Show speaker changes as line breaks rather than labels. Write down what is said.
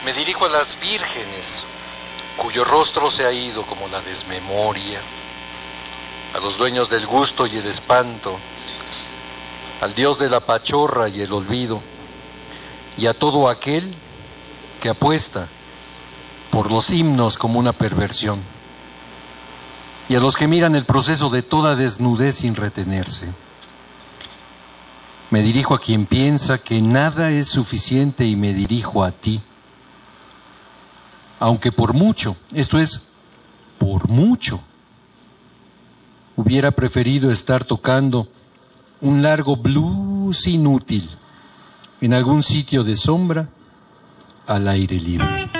Me dirijo a las vírgenes, cuyo rostro se ha ido como la desmemoria, a los dueños del gusto y el espanto, al dios de la pachorra y el olvido, y a todo aquel que apuesta por los himnos como una perversión, y a los que miran el proceso de toda desnudez sin retenerse. Me dirijo a quien piensa que nada es suficiente y me dirijo a ti. Aunque por mucho, esto es, por mucho, hubiera preferido estar tocando un largo blues inútil en algún sitio de sombra al aire libre.